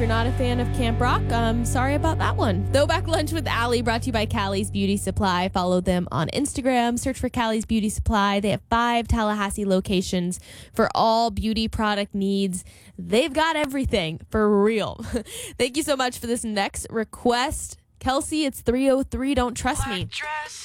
you're not a fan of Camp Rock, I'm sorry about that one. Throwback Lunch with Allie, brought to you by Callie's Beauty Supply. Follow them on Instagram. Search for Callie's Beauty Supply. They have 5 Tallahassee locations for all beauty product needs. They've got everything for real. Thank you so much for this next request. Kelsey, it's 3:03. Don't trust me.